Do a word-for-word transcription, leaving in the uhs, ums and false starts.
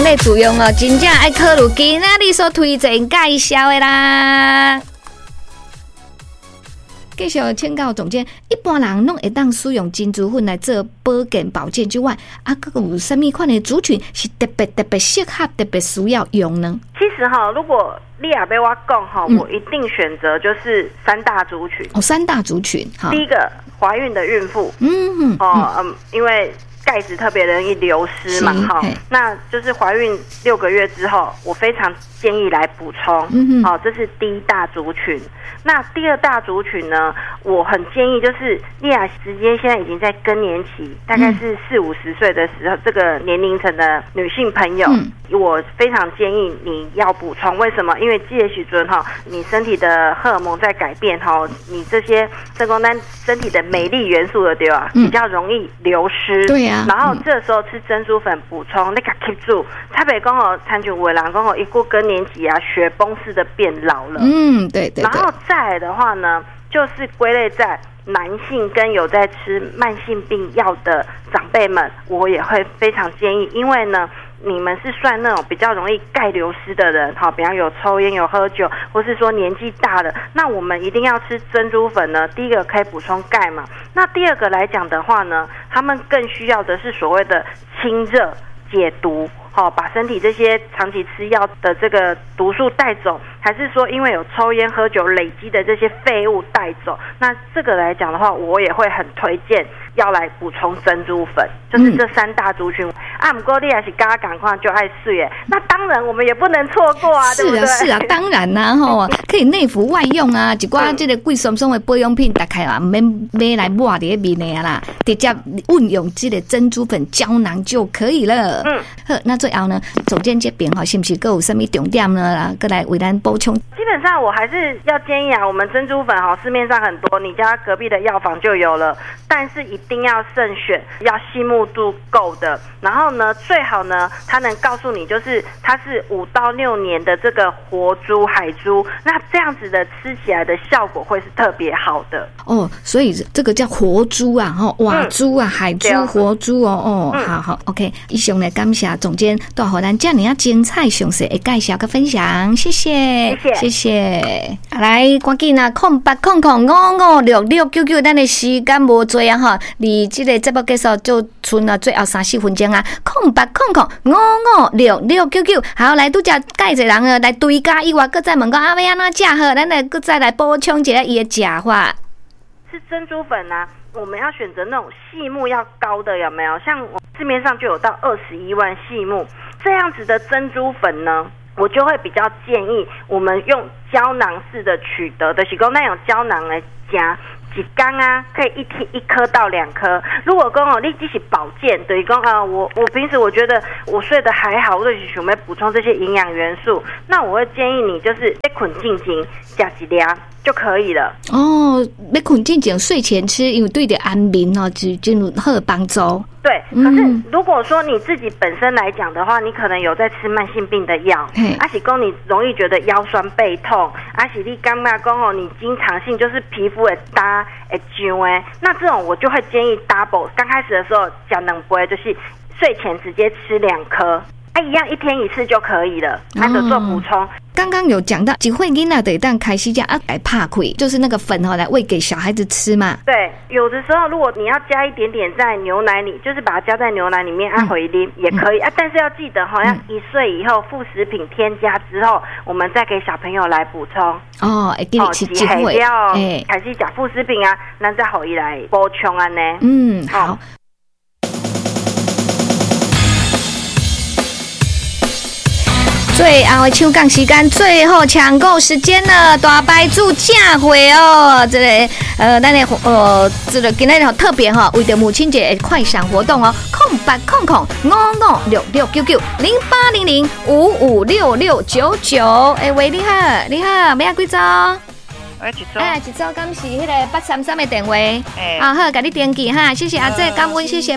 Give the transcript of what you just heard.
要自用哦，真正爱考虑今仔日所推荐介绍的啦。继续请教总监，一般人拢会当使用珍珠粉来做保健保健之外，啊，佫有啥物款的族群是特别特别适合、特别需要用呢？ 其实哈，如果你也要我讲哈，我一定选择就是三大族群。 哦，三大族群。 第一个，怀孕的孕妇。 嗯嗯。 哦嗯，因为钙质特别容易流失嘛，哈，那就是怀孕六个月之后，我非常建议来补充。嗯好，这是第一大族群。那第二大族群呢，我很建议就是莉亚直接现在已经在更年期，大概是四五十岁的时候，这个年龄层的女性朋友，嗯、我非常建议你要补充。为什么？因为这个时阵哈，你身体的荷尔蒙在改变哈，你这些肾功能身体的美丽元素的对吧，比较容易流失。对呀、啊。然后这时候吃珍珠粉补充，你给 keep 住。台北刚好参群伟郎刚好一过更年期啊，雪崩似的变老了。嗯，对 对, 对。然后再来的话呢，就是归类在男性跟有在吃慢性病药的长辈们，我也会非常建议，因为呢，你们是算那种比较容易钙流失的人，好，比方有抽烟、有喝酒，或是说年纪大的，那我们一定要吃珍珠粉呢。第一个可以补充钙嘛，那第二个来讲的话呢，他们更需要的是所谓的清热解毒。好，把身体这些长期吃药的这个毒素带走，还是说因为有抽烟喝酒累积的这些废物带走？那这个来讲的话，我也会很推荐要来补充珍珠粉，就是这三大族群。嗯、啊，不过你也是刚刚赶快就爱睡耶，那当然我们也不能错过啊，对不对？ 是啊，是啊，当然啦、啊，吼，可以内服外用啊，一寡这个贵松松的保养品，大概啊，唔免买来抹在面的啦，直接运用这个珍珠粉胶囊就可以了。嗯，好，那最后呢，总监这边哈，是不是各有什么重点呢？啦，过来为咱补充。 基本上我还是要建议啊，我们珍珠粉哈，市面上很多，你家隔壁的药房就有了，但是一定要慎选，要细目度够的。然后呢，最好呢，它能告诉你，就是它是五到六年的这个活猪、海猪，那这样子的吃起来的效果会是特别好的。 哦，所以这个叫活猪啊，哈，瓦猪啊，嗯、海猪、活猪哦，哦，嗯、好好 ，OK。以上呢，感谢总监带给咱这样精彩详细的介绍跟分享，谢谢，谢谢，谢谢。来，赶紧啊，空八空空五五六六九九，咱的时间无多啊，哈，离这个节目结束就剩了最后三四分钟啊，空八空空五五六六九九，好，来拄只介侪人啊，来对家以外，搁再问讲啊要安怎食好，咱来搁再来补充一下伊的食法。 是珍珠粉啊，我们要选择那种细目要高的，有没有？像市面上就有到二十一万细目这样子的珍珠粉呢，我就会比较建议我们用胶囊式的取得的，是讲那种胶囊来加。一缸啊，可以一天一颗到两颗。如果讲哦，你只是保健，等于讲啊，我我平时我觉得我睡得还好，我就是想要补充这些营养元素，那我会建议你就是一捆进前加一粒就可以了。 哦，要困进前睡前吃，因为对着安眠哦，就就有好帮助。 对，可是如果说你自己本身来讲的话，你可能有在吃慢性病的药，而且讲你容易觉得腰酸背痛，而且你感觉讲哦，你经常性就是皮肤会打会痒诶，那这种我就会建议 double， 刚开始的时候讲两杯，就是睡前直接吃两颗。啊，一样一天一次就可以了，那就做补充。 刚刚有讲到，几岁囡仔得当开始加啊来拍开，就是那个粉哦，来喂给小孩子吃嘛。 对，有的时候如果你要加一点点在牛奶里，就是把它加在牛奶里面按回啉、嗯、也可以、嗯、啊，但是要记得好像一岁以后副食品添加之后，我们再给小朋友来补充。哦，会给你吃机会，哎，开始加副食品啊，咱再好伊来补充安呢。 嗯，好。哦最后的抢讲时间，最后抢购时间了，大白猪正会哦！这个呃，咱的呃，这个今天好特别哈，为着母亲节的快闪活动哦，空八空空五五六六九九零八零零五五六六九九。哎喂，你好，你好，咩几组？ 哎，一组。 哎，一组，敢是迄个八三三的电话。哎，啊好，甲你登记哈，谢谢阿姐，感恩，谢谢。